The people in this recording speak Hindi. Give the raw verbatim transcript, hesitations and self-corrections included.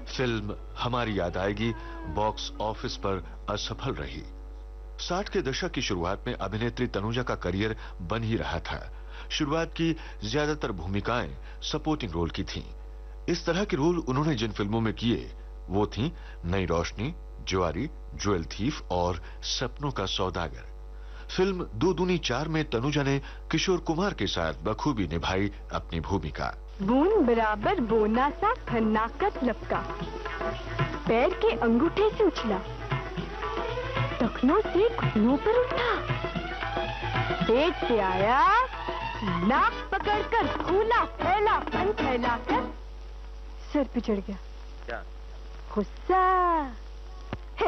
फिल्म हमारी याद आएगी बॉक्स ऑफिस पर असफल रही। साठ के दशक की शुरुआत में अभिनेत्री तनुजा का करियर बन ही रहा था। शुरुआत की ज्यादातर भूमिकाएं सपोर्टिंग रोल की थीं। इस तरह के रोल उन्होंने जिन फिल्मों में किए वो थीं नई रोशनी, जुआरी, ज्वेल थीफ और सपनों का सौदागर। फिल्म दो दूनी चार में तनुजा ने किशोर कुमार के साथ बखूबी निभाई अपनी भूमिका। बूंद बराबर बोना सा खन्नाकत लपका, पैर के अंगूठे से उछला, टखनों से घुटनों पर उठा, पेट से आया, नाक पकड़कर फूला फैला फन फैलाकर सर पे चढ़ गया। क्या? गुस्सा।